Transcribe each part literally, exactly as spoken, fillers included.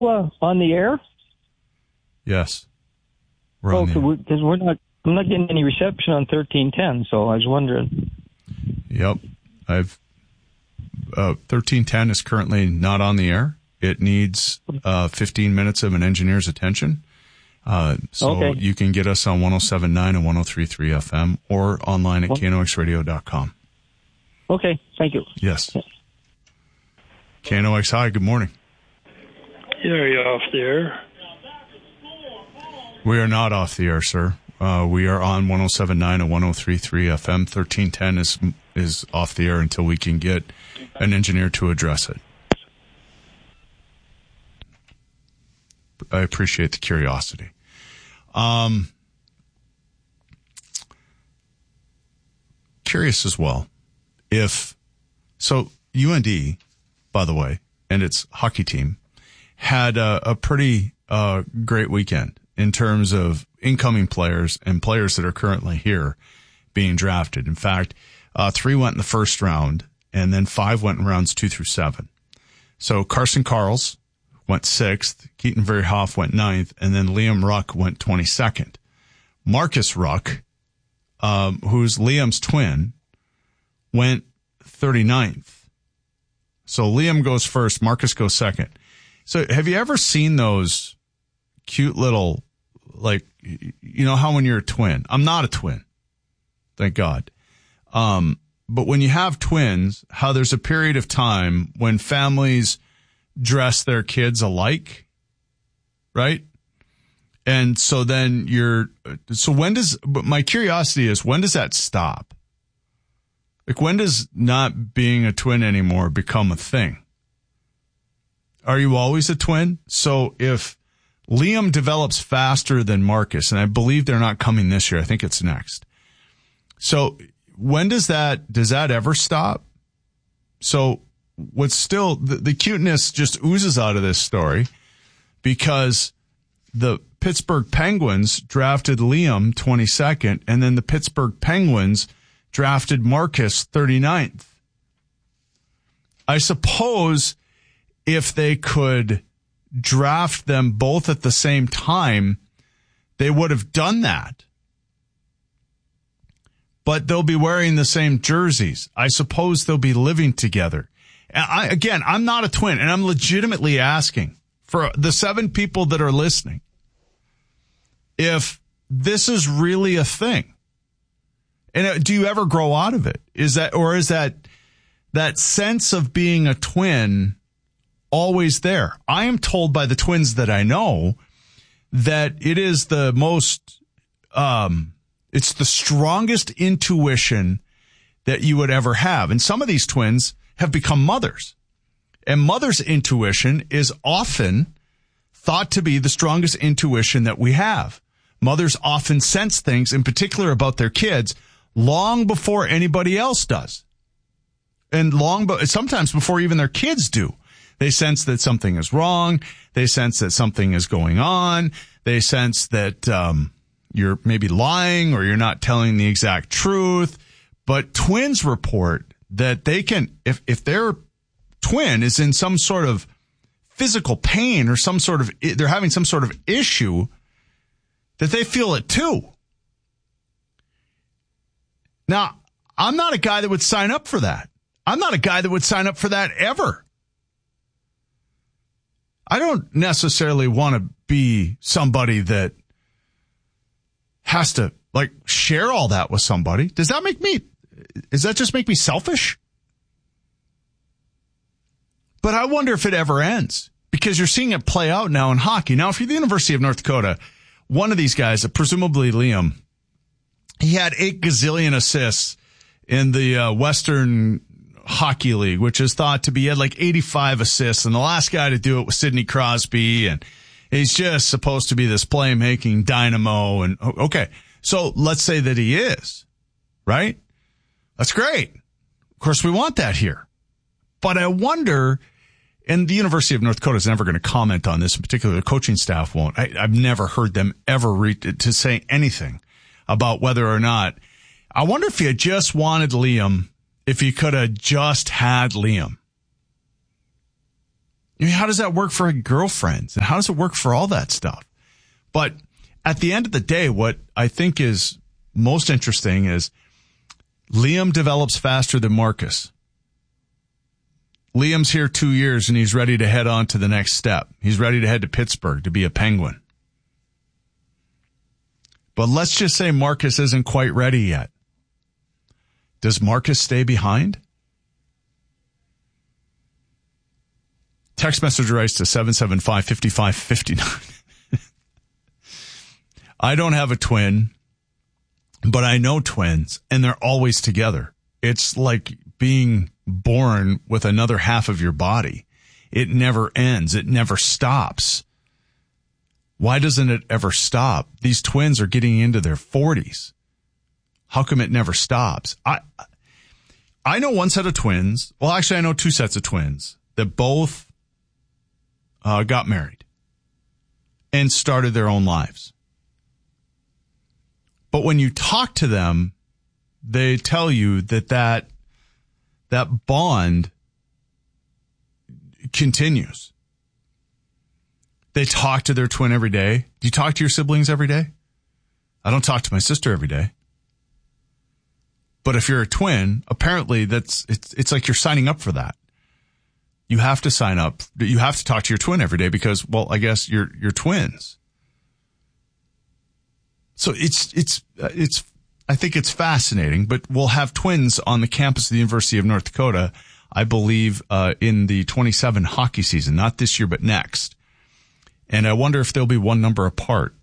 uh, on the air? Yes. We're oh, on the air. Because we're not, I'm not getting any reception on thirteen ten, so I was wondering. Yep. I've uh, thirteen ten is currently not on the air. It needs uh, fifteen minutes of an engineer's attention. Uh, so okay. You can get us on one oh seven point nine and one oh three point three F M or online at K N O X radio dot com. Okay, thank you. Yes. K N O X, hi, good morning. Yeah, are you off the air? We are not off the air, sir. Uh, we are on one oh seven point nine and one oh three point three F M. thirteen ten is is off the air until we can get an engineer to address it. I appreciate the curiosity. Um, curious as well if so. U N D, by the way, and its hockey team had a, a pretty uh, great weekend in terms of incoming players and players that are currently here being drafted. In fact, uh, three went in the first round, and then five went in rounds two through seven. So Carson Karls went sixth, Keaton Verhoff went ninth, and then Liam Ruck went twenty-second. Marcus Ruck, um, who's Liam's twin, went thirty-ninth. So Liam goes first, Marcus goes second. So have you ever seen those cute little, like, you know how when you're a twin, I'm not a twin, thank God. Um, but when you have twins, how there's a period of time when families dress their kids alike, right? And so then you're, so when does, but my curiosity is, when does that stop? Like, when does not being a twin anymore become a thing? Are you always a twin? So if Liam develops faster than Marcus, and I believe they're not coming this year, I think it's next. So when does that, does that ever stop? So what's still, the, the cuteness just oozes out of this story because the Pittsburgh Penguins drafted Liam twenty-second, and then the Pittsburgh Penguins drafted Marcus thirty-ninth. I suppose if they could draft them both at the same time, they would have done that. But they'll be wearing the same jerseys. I suppose they'll be living together. I, again, I'm not a twin, and I'm legitimately asking for the seven people that are listening if this is really a thing. And do you ever grow out of it? Is that, or is that, that sense of being a twin always there? I am told by the twins that I know that it is the most, um, it's the strongest intuition that you would ever have. And some of these twins have become mothers. And mother's intuition is often thought to be the strongest intuition that we have. Mothers often sense things, in particular about their kids, long before anybody else does. And long, but sometimes before even their kids do. They sense that something is wrong. They sense that something is going on. They sense that um, you're maybe lying or you're not telling the exact truth. But twins report that they can, if, if their twin is in some sort of physical pain or some sort of, they're having some sort of issue, that they feel it too. Now, I'm not a guy that would sign up for that. I'm not a guy that would sign up for that ever. I don't necessarily want to be somebody that has to, like, share all that with somebody. Does that make me, does that just make me selfish? But I wonder if it ever ends, because you're seeing it play out now in hockey. Now, if you're the University of North Dakota, one of these guys, presumably Liam, he had eight gazillion assists in the uh, Western Hockey League, which is thought to be, he had like eighty-five assists, and the last guy to do it was Sidney Crosby, and he's just supposed to be this playmaking dynamo. And okay, so let's say that he is, right? That's great. Of course, we want that here. But I wonder, and the University of North Dakota is never going to comment on this, in particular the coaching staff won't. I, I've never heard them ever read to say anything about whether or not. I wonder if you just wanted Liam, if you could have just had Liam. I mean, how does that work for girlfriends? And how does it work for all that stuff? But at the end of the day, what I think is most interesting is Liam develops faster than Marcus. Liam's here two years and he's ready to head on to the next step. He's ready to head to Pittsburgh to be a Penguin. But let's just say Marcus isn't quite ready yet. Does Marcus stay behind? Text message writes to seven seven five, five five five nine. I don't have a twin, but I know twins, and they're always together. It's like being born with another half of your body. It never ends. It never stops. Why doesn't it ever stop? These twins are getting into their forties. How come it never stops? I I know one set of twins. Well, actually, I know two sets of twins that both uh, got married and started their own lives. But when you talk to them, they tell you that that, that bond continues. They talk to their twin every day. Do you talk to your siblings every day? I don't talk to my sister every day. But if you're a twin, apparently that's it's it's like you're signing up for that. You have to sign up. You have to talk to your twin every day because, well, I guess you're you're twins. So it's it's it's I think it's fascinating. But we'll have twins on the campus of the University of North Dakota, I believe, uh, in the twenty-seven hockey season, not this year but next. And I wonder if they'll be one number apart.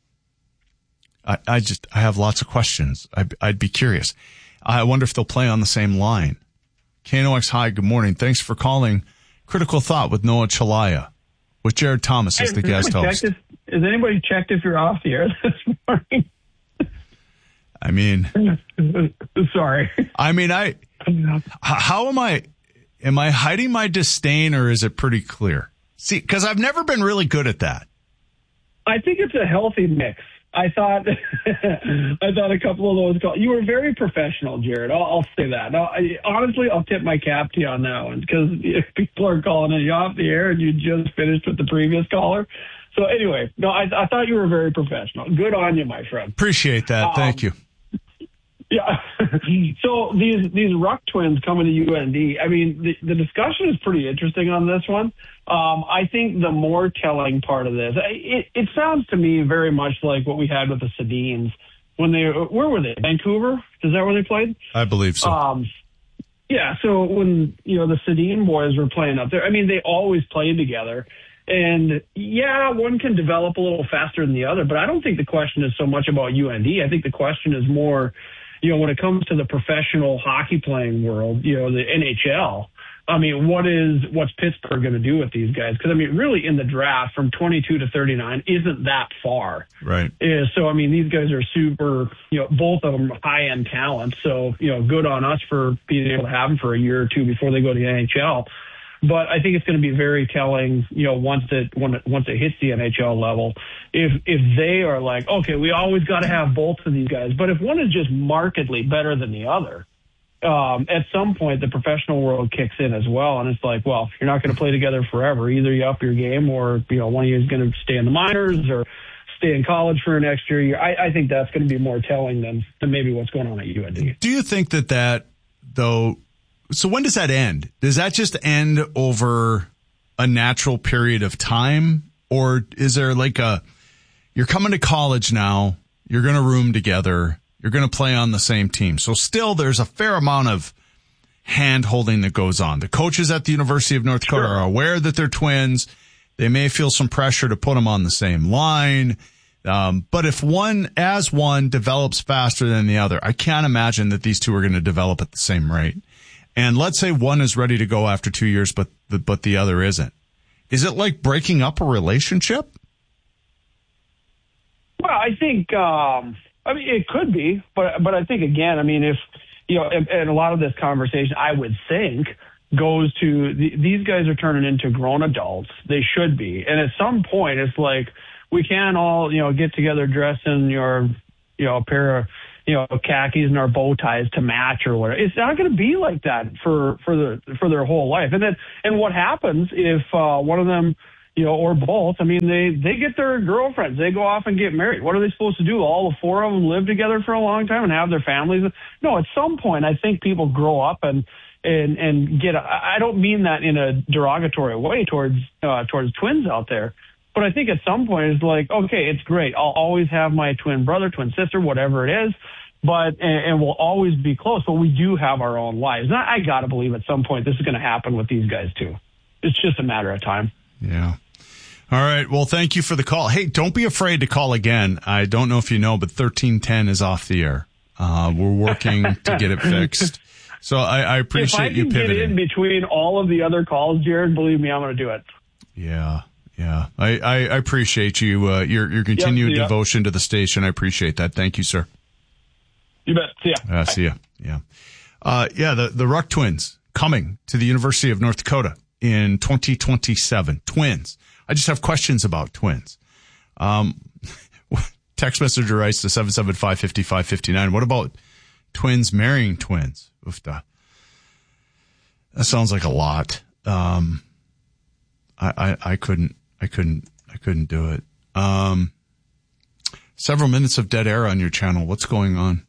I, I just I have lots of questions. I, I'd be curious. I wonder if they'll play on the same line. K N O X, hi, good morning. Thanks for calling Critical Thought with Noah Chalaya, with Jared Thomas as the guest host. If, has anybody checked if you're off the air this morning? I mean, sorry. I mean, I, how am I, am I hiding my disdain or is it pretty clear? See, because I've never been really good at that. I think it's a healthy mix. I thought, I thought a couple of those calls. You were very professional, Jared. I'll, I'll say that. No, I, honestly, I'll tip my cap to you on that one because people are calling you off the air and you just finished with the previous caller. So anyway, no, I, I thought you were very professional. Good on you, my friend. Appreciate that. Um, Thank you. Yeah. So these these Ruck twins coming to U N D. I mean, the, the discussion is pretty interesting on this one. Um, I think the more telling part of this, it, it sounds to me very much like what we had with the Sedins when they where were they? Vancouver? Is that where they played? I believe so. Um, yeah. So when you know the Sedin boys were playing up there, I mean, they always played together. And, yeah, one can develop a little faster than the other, but I don't think the question is so much about U N D. I think the question is more, you know, when it comes to the professional hockey playing world, you know, the N H L, I mean, what is what's Pittsburgh going to do with these guys? Because, I mean, really in the draft from twenty-two to thirty-nine isn't that far. Right. Yeah, so, I mean, these guys are super, you know, both of them high-end talent. So, you know, good on us for being able to have them for a year or two before they go to the N H L. But I think it's going to be very telling, you know, once it when it, once it hits the N H L level, if if they are like, okay, we always got to have both of these guys. But if one is just markedly better than the other, um, at some point the professional world kicks in as well, and it's like, well, you're not going to play together forever. Either you up your game, or you know, one of you is going to stay in the minors or stay in college for an extra year. I, I think that's going to be more telling than than maybe what's going on at U N D. Do you think that that though? So when does that end? Does that just end over a natural period of time? Or is there like a, you're coming to college now, you're going to room together, you're going to play on the same team. So still there's a fair amount of hand holding that goes on. The coaches at the University of North Dakota Sure. are aware that they're twins. They may feel some pressure to put them on the same line. Um, but if one, as one develops faster than the other, I can't imagine that these two are going to develop at the same rate. And let's say one is ready to go after two years, but the, but the other isn't. Is it like breaking up a relationship? Well, I think, um, I mean, it could be, but but I think, again, I mean, if, you know, and, and a lot of this conversation, I would think, goes to the, these guys are turning into grown adults. They should be. And at some point, it's like, we can't all, you know, get together dressed in your, you know, a pair of, you know, khakis and our bow ties to match or whatever. It's not going to be like that for, for the, for their whole life. And then, and what happens if, uh, one of them, you know, or both, I mean, they, they get their girlfriends, they go off and get married. What are they supposed to do? All the four of them live together for a long time and have their families? No, at some point, I think people grow up and, and, and get, I don't mean that in a derogatory way towards, uh, towards twins out there. But I think at some point it's like, okay, it's great. I'll always have my twin brother, twin sister, whatever it is, but, and, and we'll always be close, but we do have our own lives. And I, I got to believe at some point this is going to happen with these guys too. It's just a matter of time. Yeah. All right. Well, thank you for the call. Hey, don't be afraid to call again. I don't know if you know, but thirteen ten is off the air. Uh, we're working to get it fixed. So I, I appreciate you pivoting. If I can get in between all of the other calls, Jared, believe me, I'm going to do it. Yeah. Yeah, I, I appreciate you, uh, your, your continued yep, devotion to the station. I appreciate that. Thank you, sir. You bet. See ya. Uh, see ya. Yeah. Uh, yeah, the, the Ruck twins coming to the University of North Dakota in twenty twenty-seven. Twins. I just have questions about twins. Um, text messenger writes to seven seven five, five five five nine. What about twins marrying twins? Oofda. That sounds like a lot. Um, I, I, I couldn't. I couldn't, I couldn't do it. Um, several minutes of dead air on your channel. What's going on?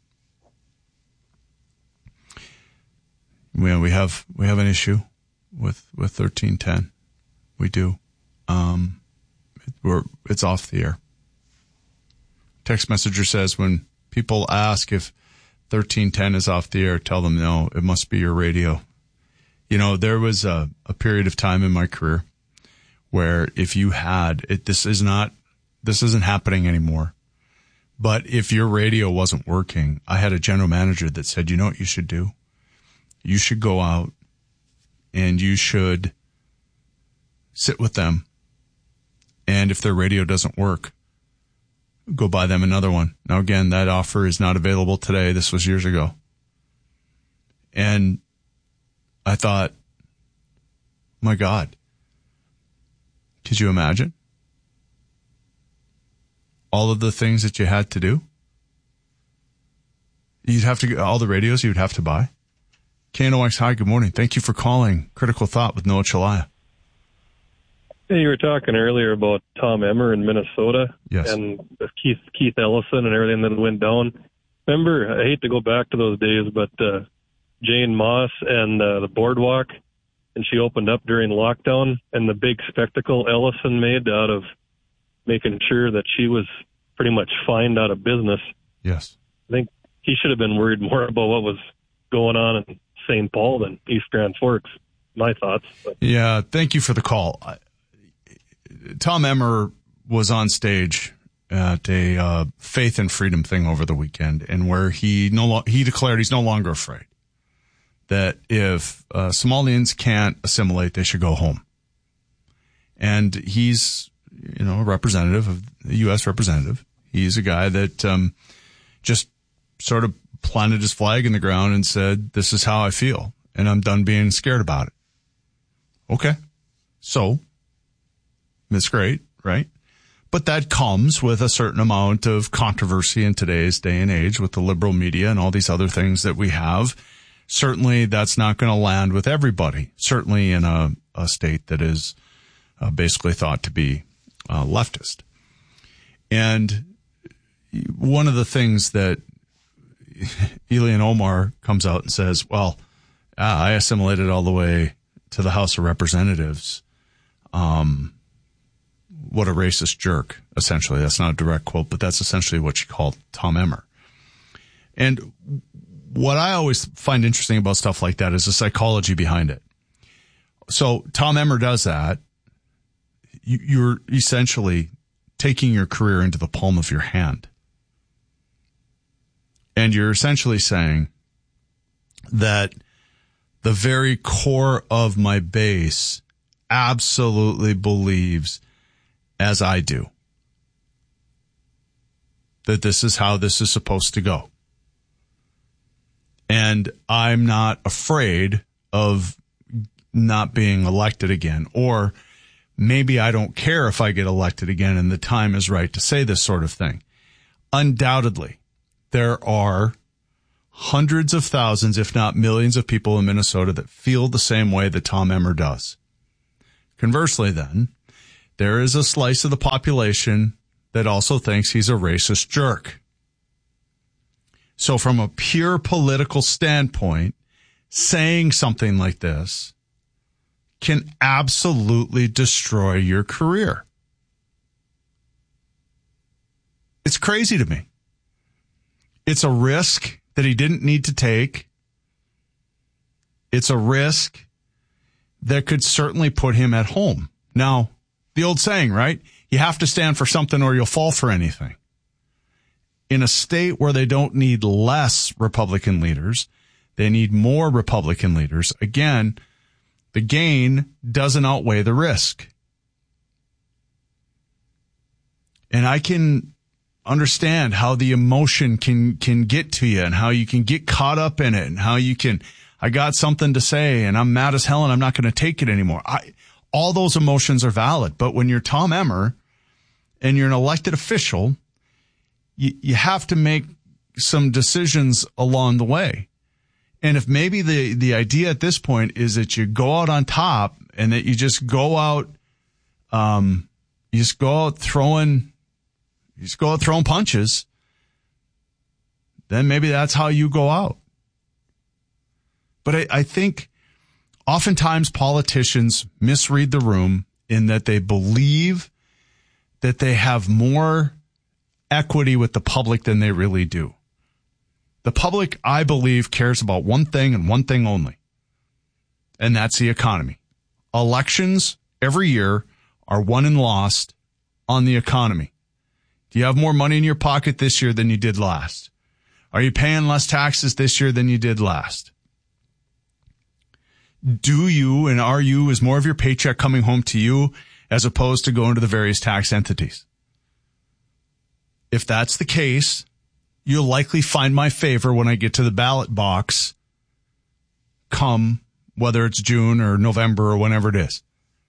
We, we have, we have an issue with, with thirteen ten. We do. Um, we're, it's off the air. Text messenger says when people ask if thirteen ten is off the air, tell them no, it must be your radio. You know, there was a, a period of time in my career where if you had it, this is not, this isn't happening anymore. But if your radio wasn't working, I had a general manager that said, you know what you should do? You should go out and you should sit with them. And if their radio doesn't work, go buy them another one. Now, again, that offer is not available today. This was years ago. And I thought, my God. Could you imagine all of the things that you had to do? You'd have to get all the radios you'd have to buy. K N O X, hi, good morning. Thank you for calling Critical Thought with Noah Chalaya. Hey, you were talking earlier about Tom Emmer in Minnesota. Yes. And Keith Keith Ellison and everything that went down. Remember, I hate to go back to those days, but uh, Jane Moss and uh, the Boardwalk, and she opened up during lockdown, and the big spectacle Ellison made out of making sure that she was pretty much fined out of business. Yes. I think he should have been worried more about what was going on in Saint Paul than East Grand Forks. My thoughts. But. Yeah, thank you for the call. Tom Emmer was on stage at a uh, faith and freedom thing over the weekend, and where he no lo- he declared he's no longer afraid. That if uh, Somalians can't assimilate, they should go home. And he's, you know, a representative of the U S representative. He's a guy that um, just sort of planted his flag in the ground and said, this is how I feel, and I'm done being scared about it. Okay. So, that's great, right? But that comes with a certain amount of controversy in today's day and age with the liberal media and all these other things that we have. Certainly, that's not going to land with everybody, certainly in a, a state that is uh, basically thought to be uh, leftist. And one of the things that Ilhan Omar comes out and says, well, ah, I assimilated all the way to the House of Representatives. Um, what a racist jerk, essentially. That's not a direct quote, but that's essentially what she called Tom Emmer. And what I always find interesting about stuff like that is the psychology behind it. So Tom Emmer does that. You're essentially taking your career into the palm of your hand. And you're essentially saying that the very core of my base absolutely believes as I do that this is how this is supposed to go. And I'm not afraid of not being elected again, or maybe I don't care if I get elected again and the time is right to say this sort of thing. Undoubtedly, there are hundreds of thousands, if not millions of people in Minnesota that feel the same way that Tom Emmer does. Conversely, then, there is a slice of the population that also thinks he's a racist jerk. So from a pure political standpoint, saying something like this can absolutely destroy your career. It's crazy to me. It's a risk that he didn't need to take. It's a risk that could certainly put him at home. Now, the old saying, right? You have to stand for something or you'll fall for anything. In a state where they don't need less Republican leaders, they need more Republican leaders. Again, the gain doesn't outweigh the risk. And I can understand how the emotion can, can get to you and how you can get caught up in it and how you can, I got something to say and I'm mad as hell and I'm not going to take it anymore. I, all those emotions are valid. But when you're Tom Emmer and you're an elected official, you, you have to make some decisions along the way. And if maybe the, the idea at this point is that you go out on top and that you just go out, um, you just go out throwing, you just go out throwing punches, then maybe that's how you go out. But I, I think oftentimes politicians misread the room in that they believe that they have more equity with the public than they really do. The public, I believe, cares about one thing and one thing only, and that's the economy. Elections every year are won and lost on the economy. Do you have more money in your pocket this year than you did last? Are you paying less taxes this year than you did last? Do you and are you, is more of your paycheck coming home to you as opposed to going to the various tax entities? If that's the case, you'll likely find my favor when I get to the ballot box come, whether it's June or November or whenever it is.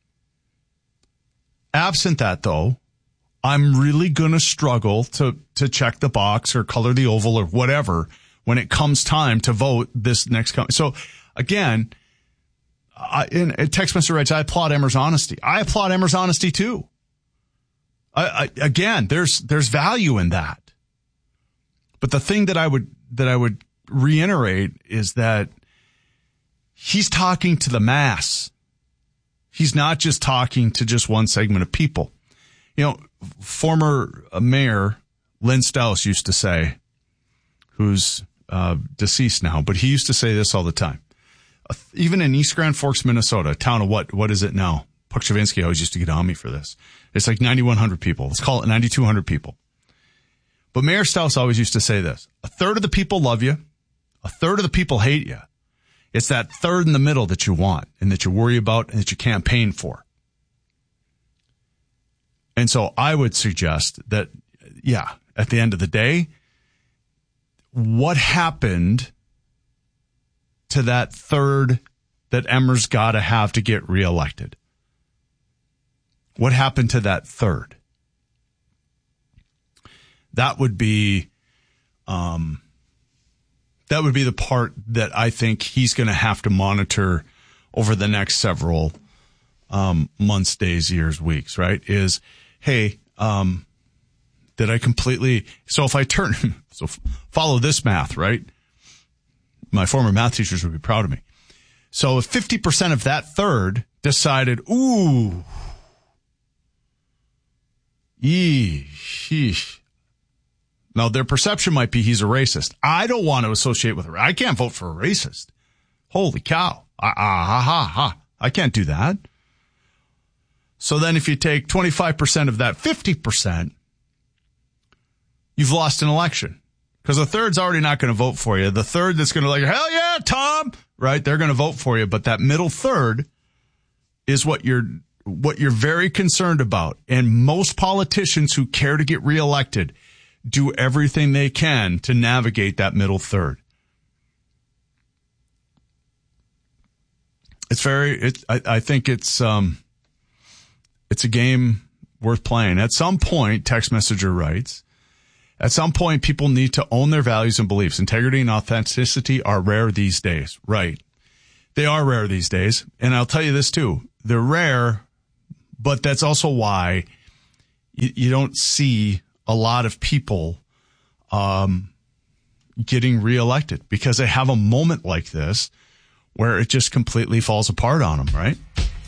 Absent that, though, I'm really going to struggle to, to check the box or color the oval or whatever when it comes time to vote this next com- So, again, I, in a text message writes, I applaud Emmer's honesty. I applaud Emmer's honesty, too. I, I, again, there's there's value in that. But the thing that I would that I would reiterate is that he's talking to the mass. He's not just talking to just one segment of people. You know, former mayor Lynn Stauss used to say, who's uh, deceased now, but he used to say this all the time. Uh, even in East Grand Forks, Minnesota, a town of what? What is it now? Puck Chavinsky always used to get on me for this. It's like ninety-one hundred people. Let's call it ninety-two hundred people. But Mayor Stauss always used to say this. A third of the people love you. A third of the people hate you. It's that third in the middle that you want and that you worry about and that you campaign for. And so I would suggest that, yeah, at the end of the day, what happened to that third that Emmer's got to have to get reelected? What happened to that third? That would be, um, that would be the part that I think he's going to have to monitor over the next several um, months, days, years, weeks. Right? Is hey, um, did I completely? So if I turn, so follow this math, right? My former math teachers would be proud of me. So if fifty percent of that third decided, ooh, yee, sheesh. Now, their perception might be he's a racist. I don't want to associate with her. I can't vote for a racist. Holy cow. Ah, ah, ha, ha, ha. I can't do that. So then if you take twenty-five percent of that fifty percent, you've lost an election. Because the third's already not going to vote for you. The third that's going to like, hell yeah, Tom, right? They're going to vote for you. But that middle third is what you're, what you're very concerned about. And most politicians who care to get reelected do everything they can to navigate that middle third. It's very, it, I, I think it's, um, it's a game worth playing. At some point, text messenger writes, At some point, people need to own their values and beliefs. Integrity and authenticity are rare these days. Right. They are rare these days. And I'll tell you this, too. They're rare, but that's also why you, you don't see a lot of people um, getting reelected, because they have a moment like this where it just completely falls apart on them, right?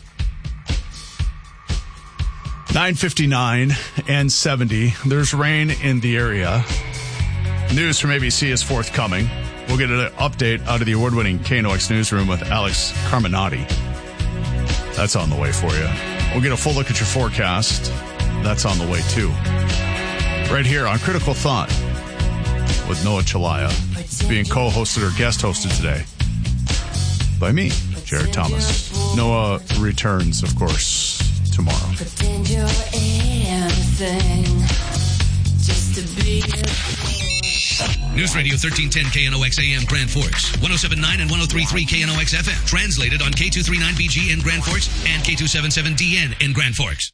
nine fifty-nine and seventy. There's rain in the area. News from A B C is forthcoming. We'll get an update out of the award-winning K N O X newsroom with Alex Carminati. That's on the way for you. We'll get a full look at your forecast. That's on the way, too. Right here on Critical Thought with Noah Chalaya, being co-hosted or guest-hosted today by me, Jared Thomas. Noah returns, of course, tomorrow. Pretend you're anything just to be News Radio thirteen ten K N O X A M Grand Forks, one oh seven point nine and one oh three point three K N O X F M. Translated on K two thirty-nine B G in Grand Forks and K two seventy-seven D N in Grand Forks.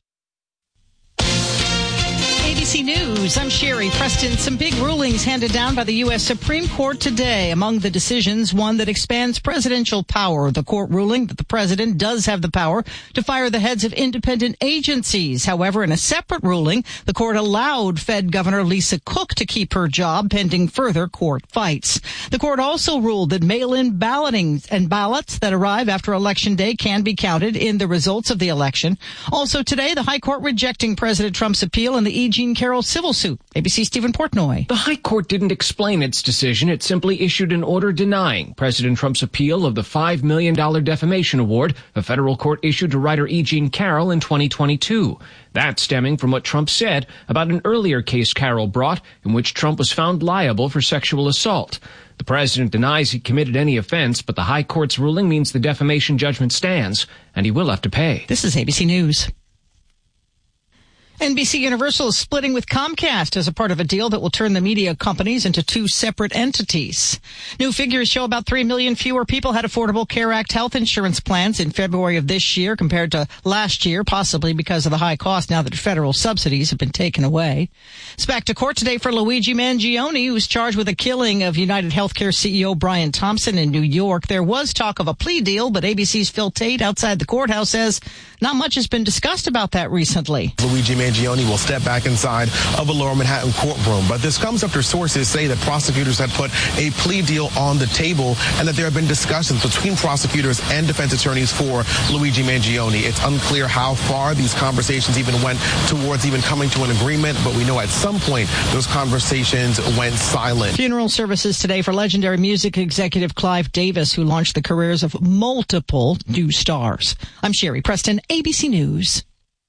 A B C News, I'm Sherry Preston. Some big rulings handed down by the U S Supreme Court today. Among the decisions, one that expands presidential power. The court ruling that the president does have the power to fire the heads of independent agencies. However, in a separate ruling, the court allowed Fed Governor Lisa Cook to keep her job pending further court fights. The court also ruled that mail-in balloting and ballots that arrive after Election Day can be counted in the results of the election. Also today, the High Court rejecting President Trump's appeal in the E. Jean Carroll civil suit. A B C Stephen Portnoy. The High Court didn't explain its decision. It simply issued an order denying President Trump's appeal of the five million dollars defamation award a federal court issued to writer E. Jean Carroll in twenty twenty-two. That stemming from what Trump said about an earlier case Carroll brought in which Trump was found liable for sexual assault. The president denies he committed any offense, but the High Court's ruling means the defamation judgment stands, and he will have to pay. This is A B C News. N B C Universal is splitting with Comcast as a part of a deal that will turn the media companies into two separate entities. New figures show about three million fewer people had Affordable Care Act health insurance plans in February of this year compared to last year, possibly because of the high cost now that federal subsidies have been taken away. It's back to court today for Luigi Mangione, who's charged with the killing of United Healthcare C E O Brian Thompson in New York. There was talk of a plea deal, but A B C's Phil Tate outside the courthouse says not much has been discussed about that recently. Luigi Mangione will step back inside of a Lower Manhattan courtroom. But this comes after sources say that prosecutors had put a plea deal on the table and that there have been discussions between prosecutors and defense attorneys for Luigi Mangione. It's unclear how far these conversations even went towards even coming to an agreement, but we know at some point those conversations went silent. Funeral services today for legendary music executive Clive Davis, who launched the careers of multiple new stars. I'm Sherry Preston, A B C News.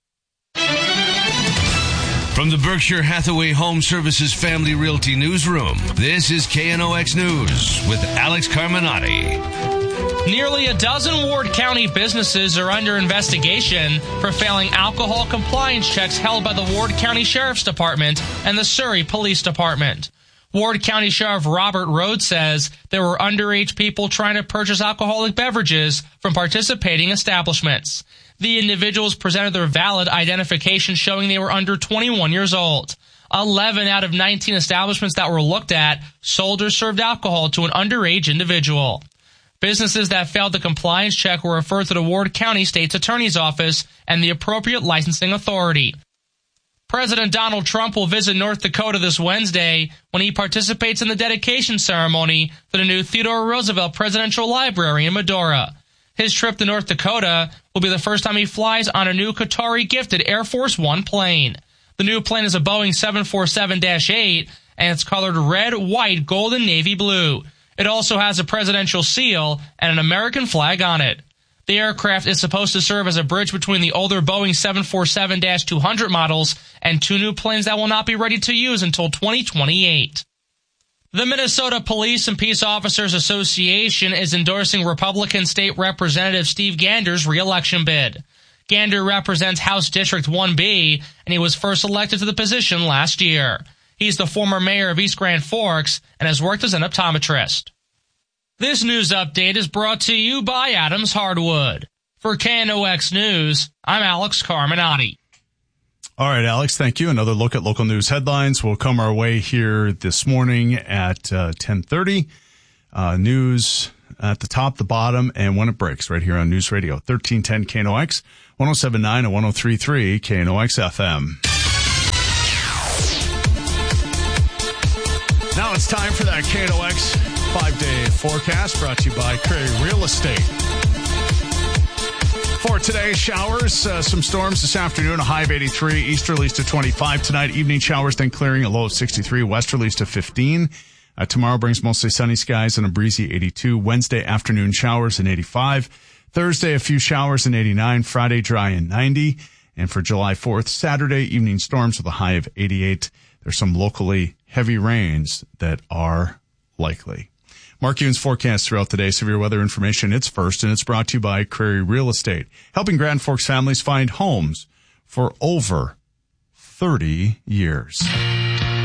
From the Berkshire Hathaway Home Services Family Realty Newsroom, this is K N O X News with Alex Carminati. Nearly a dozen Ward County businesses are under investigation for failing alcohol compliance checks held by the Ward County Sheriff's Department and the Surrey Police Department. Ward County Sheriff Robert Rhodes says there were underage people trying to purchase alcoholic beverages from participating establishments. The individuals presented their valid identification showing they were under twenty-one years old. eleven out of nineteen establishments that were looked at sold or served alcohol to an underage individual. Businesses that failed the compliance check were referred to the Ward County State's Attorney's Office and the appropriate licensing authority. President Donald Trump will visit North Dakota this Wednesday when he participates in the dedication ceremony for the new Theodore Roosevelt Presidential Library in Medora. His trip to North Dakota will be the first time he flies on a new Qatari-gifted Air Force One plane. The new plane is a Boeing seven forty-seven dash eight, and it's colored red, white, gold, and navy blue. It also has a presidential seal and an American flag on it. The aircraft is supposed to serve as a bridge between the older Boeing seven forty-seven dash two hundred models and two new planes that will not be ready to use until twenty twenty-eight. The Minnesota Police and Peace Officers Association is endorsing Republican State Representative Steve Gander's re-election bid. Gander represents House District one B, and he was first elected to the position last year. He's the former mayor of East Grand Forks and has worked as an optometrist. This news update is brought to you by Adams Hardwood. For K N O X News, I'm Alex Carminati. All right, Alex, thank you. Another look at local news headlines will come our way here this morning at uh, ten thirty. Uh, news at the top, the bottom, and when it breaks right here on News Radio thirteen ten K N O X, one oh seven point nine and one oh three point three K N O X F M. Now it's time for that K N O X five-day forecast brought to you by Prairie Real Estate. For today, showers, uh, some storms this afternoon, a high of eighty-three, easterlies to twenty-five tonight, evening showers, then clearing, a low of sixty-three, westerlies to fifteen. Uh, tomorrow brings mostly sunny skies and a breezy eighty-two. Wednesday, afternoon showers and eighty-five. Thursday, a few showers and eighty-nine. Friday, dry and ninety. And for July fourth, Saturday, evening storms with a high of eighty-eight. There's some locally heavy rains that are likely. Mark Ewan's forecast throughout the day. Severe weather information, it's first, and it's brought to you by Prairie Real Estate, helping Grand Forks families find homes for over thirty years.